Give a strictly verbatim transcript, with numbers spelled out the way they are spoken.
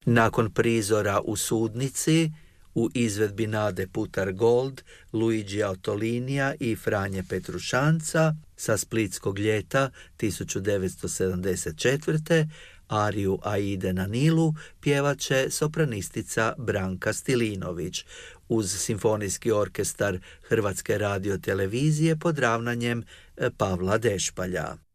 Nakon prizora u Sudnici, u izvedbi Nade Putar-Gold, Luigija Ottolinija i Franje Petrušanca sa Splitskog ljeta tisuću devetsto sedamdeset četvrte. ariju Aide na Nilu pjevat će sopranistica Branka Stilinović uz Simfonijski orkestar Hrvatske radiotelevizije pod ravnanjem Pavla Dešpalja.